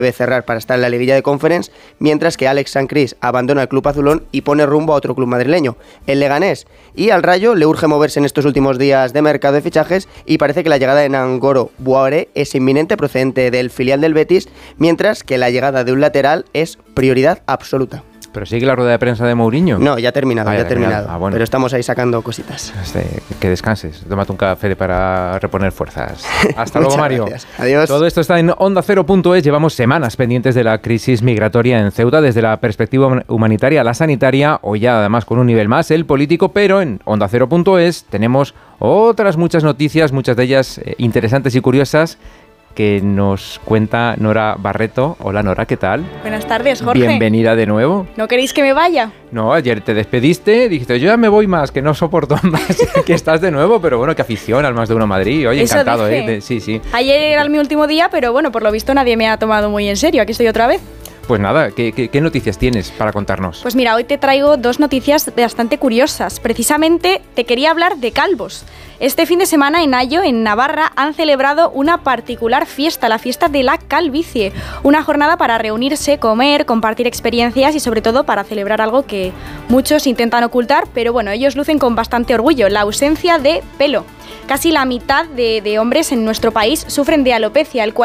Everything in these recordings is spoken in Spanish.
debe cerrar para estar en la liguilla de Conference, mientras que Alex Sancris abandona el club azulón y pone rumbo a otro club madrileño, el Leganés. Y al Rayo le urge moverse en estos últimos días de mercado de fichajes y parece que la llegada de Nangolo Bouare es inminente, procedente del filial del Betis, mientras que la llegada de un lateral es prioridad absoluta. ¿Pero sigue la rueda de prensa de Mourinho? No, ya ha terminado, ya ha terminado. Bueno. Pero estamos ahí sacando cositas. Que descanses, tómate un café para reponer fuerzas. Hasta luego, Mario. Gracias. Adiós. Todo esto está en OndaCero.es. Llevamos semanas pendientes de la crisis migratoria en Ceuta, desde la perspectiva humanitaria a la sanitaria, o ya además con un nivel más, el político, pero en OndaCero.es tenemos otras muchas noticias, muchas de ellas interesantes y curiosas, que nos cuenta Nora Barreto. Hola, Nora, ¿qué tal? Buenas tardes, Jorge. Bienvenida de nuevo. ¿No queréis que me vaya? No, ayer te despediste, dijiste, yo ya me voy más, que no soporto más que estás de nuevo, pero bueno, qué afición al Más de Uno Madrid. Oye, eso encantado, dije. Sí. Ayer era mi último día, pero bueno, por lo visto nadie me ha tomado muy en serio. Aquí estoy otra vez. Pues nada, ¿qué noticias tienes para contarnos? Pues mira, hoy te traigo dos noticias bastante curiosas. Precisamente te quería hablar de calvos. Este fin de semana en Ayo, en Navarra, han celebrado una particular fiesta, la fiesta de la calvicie. Una jornada para reunirse, comer, compartir experiencias y sobre todo para celebrar algo que muchos intentan ocultar, pero bueno, ellos lucen con bastante orgullo, la ausencia de pelo. Casi la mitad de hombres en nuestro país sufren de alopecia, el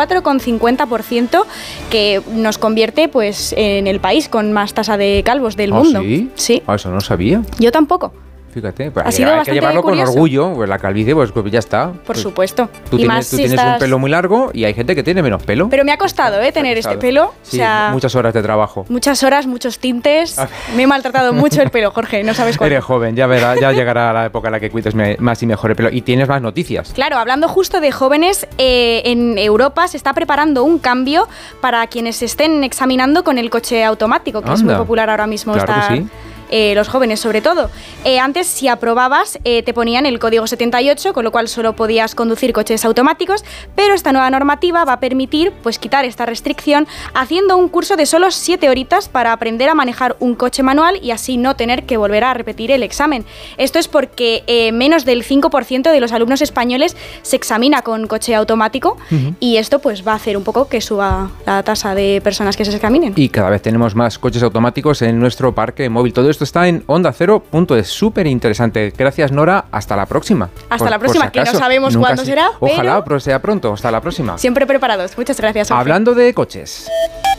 44,50%, que nos convierte pues en el país con más tasa de calvos del mundo. ¿Sí? Sí. Eso no sabía. Yo tampoco. Fíjate, pues Ha sido hay que llevarlo curioso. con orgullo, pues la calvicie, pues ya está. Por supuesto. Tú Y tienes, más tú si tienes estás... un pelo muy largo y hay gente que tiene menos pelo. Pero me ha costado tener este pelo. Sí, o sea, muchas horas de trabajo. muchas horas, muchos tintes. Me he maltratado mucho el pelo, Jorge, no sabes cuánto. Eres joven, ya llegará la época en la que cuides más y mejor el pelo. Y tienes más noticias. Claro, hablando justo de jóvenes, en Europa se está preparando un cambio para quienes se estén examinando con el coche automático, que es muy popular ahora mismo. Claro que sí. Los jóvenes sobre todo. Antes, si aprobabas, te ponían el código 78, con lo cual solo podías conducir coches automáticos, pero esta nueva normativa va a permitir pues quitar esta restricción haciendo un curso de solo 7 horitas para aprender a manejar un coche manual y así no tener que volver a repetir el examen. Esto es porque menos del 5% de los alumnos españoles se examina con coche automático y esto pues va a hacer un poco que suba la tasa de personas que se examinen. Y cada vez tenemos más coches automáticos en nuestro parque móvil. Todo esto está en OndaCero.es. Súper interesante. Gracias, Nora. Hasta la próxima. Hasta la próxima, que no sabemos cuándo será, pero... Ojalá sea pronto. Hasta la próxima. Siempre preparados. Muchas gracias, Jorge. Hablando de coches.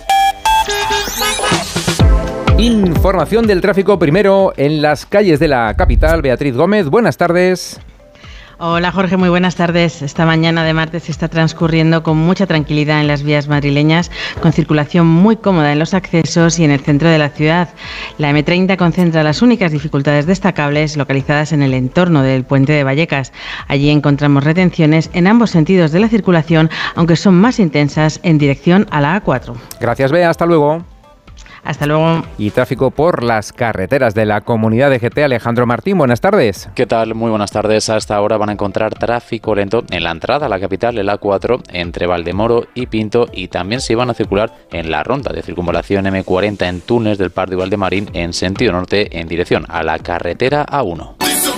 Información del tráfico primero en las calles de la capital. Beatriz Gómez, buenas tardes. Hola Jorge, muy buenas tardes. Esta mañana de martes se está transcurriendo con mucha tranquilidad en las vías madrileñas, con circulación muy cómoda en los accesos y en el centro de la ciudad. La M30 concentra las únicas dificultades destacables localizadas en el entorno del puente de Vallecas. Allí encontramos retenciones en ambos sentidos de la circulación, aunque son más intensas en dirección a la A4. Gracias, Bea. Hasta luego. Hasta luego. Y tráfico por las carreteras de la Comunidad de GT. Alejandro Martín, buenas tardes. ¿Qué tal? Muy buenas tardes. Hasta ahora van a encontrar tráfico lento en la entrada a la capital, el A4, entre Valdemoro y Pinto, y también se van a circular en la ronda de circunvalación M40 en túneles del Pardo y Valdemarín en sentido norte en dirección a la carretera A1.